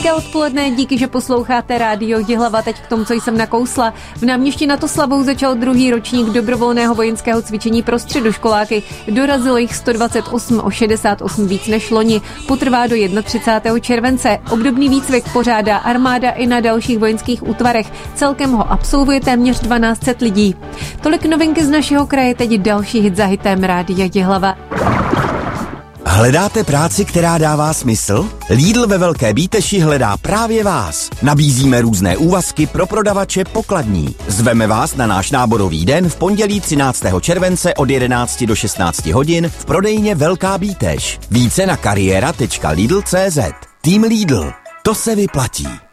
Hezké odpoledne, díky, že posloucháte rádio Jihlava. Teď k tomu, co jsem nakousla. V Náměstí nad Oslavou začal druhý ročník dobrovolného vojenského cvičení pro středoškoláky. Dorazilo jich 128, o 68 víc než loni. Potrvá do 31. července. Obdobný výcvik pořádá armáda i na dalších vojenských útvarech. Celkem ho absolvuje téměř 1200 lidí. Tolik novinky z našeho kraje, teď další hit za hitem rádia Jihlava. Hledáte práci, která dává smysl? Lidl ve Velké Bíteši hledá právě vás. Nabízíme různé úvazky pro prodavače pokladní. Zveme vás na náš náborový den v pondělí 13. července od 11 do 16 hodin v prodejně Velká Bíteš. Více na kariéra.lidl.cz. Tým Lidl. To se vyplatí.